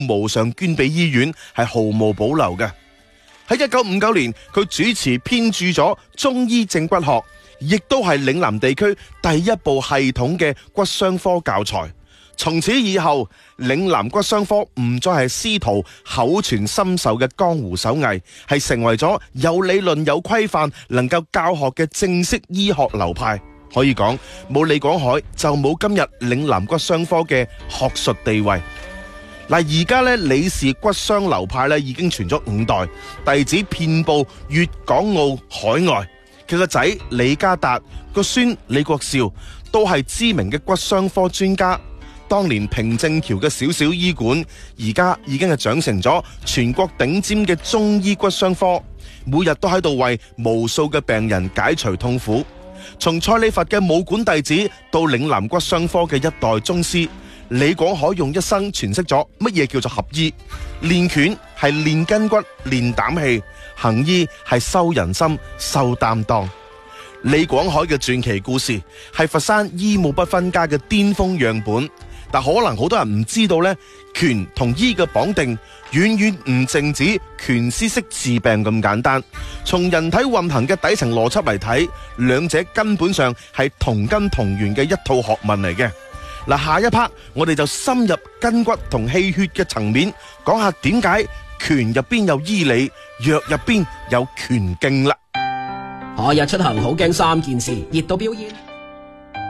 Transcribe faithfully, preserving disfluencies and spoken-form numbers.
無償捐俾醫院，係毫無保留嘅。喺一九五九年，佢主持編著咗《中醫正骨學》，亦都係嶺南地區第一部系統嘅骨傷科教材。從此以後，嶺南骨傷科唔再係師徒口傳心授嘅江湖手藝，係成為咗有理論、有規範、能夠教學嘅正式醫學流派。可以講，冇李廣海就冇今日嶺南骨傷科嘅學術地位。嗱，而家咧李氏骨傷流派咧已經傳咗五代，弟子遍佈粵港澳海外。佢個仔李家達、個孫李國少都係知名嘅骨傷科專家。當年平正橋嘅小小醫館，而家已經係長成咗全國頂尖嘅中醫骨傷科，每日都喺度為無數嘅病人解除痛苦。從蔡李佛嘅武館弟子到嶺南骨傷科嘅一代宗師，李廣海用一生詮釋咗乜嘢叫做合醫。練拳係練筋骨、練膽氣；行醫係修人心、修擔當。李廣海嘅傳奇故事係佛山醫武不分家嘅巔峰樣本。但可能好多人唔知道呢，拳同醫嘅綁定遠遠唔淨止拳師識治病咁簡單。從人體運行嘅底層邏輯嚟睇，兩者根本上係同根同源嘅一套學問嚟嘅。嗱，下一 part 我哋就深入筋骨同氣血嘅層面，講下點解拳入邊有醫理，藥入邊有拳經啦。 夏日出行好驚三件事：熱到飆煙。